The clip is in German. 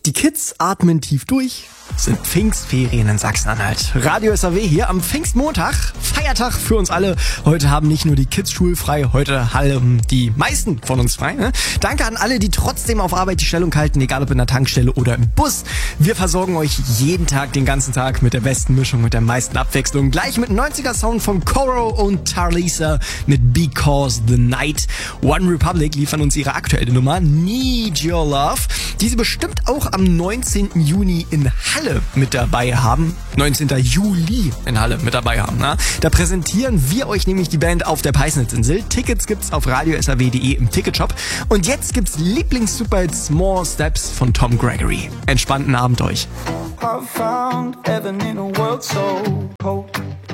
Die Kids atmen tief durch. Sind Pfingstferien in Sachsen-Anhalt. Radio SAW hier am Pfingstmontag. Feiertag für uns alle. Heute haben nicht nur die Kids schulfrei, heute haben die meisten von uns frei. Ne? Danke an alle, die trotzdem auf Arbeit die Stellung halten, egal ob in der Tankstelle oder im Bus. Wir versorgen euch jeden Tag, den ganzen Tag mit der besten Mischung, mit der meisten Abwechslung. Gleich mit 90er-Sound von Coro und Tarlisa mit Because the Night. One Republic liefern uns ihre aktuelle Nummer Need Your Love, die sie bestimmt auch am 19. Juni in Halle mit dabei haben. 19. Juli in Halle mit dabei haben. Na? Da präsentieren wir euch nämlich die Band auf der Peisnitzinsel. Tickets gibt's auf radiosaw.de im Ticketshop. Und jetzt gibt's Lieblings-Superhit Small Steps von Tom Gregory. Entspannten Abend euch. I found heaven in a world so cold.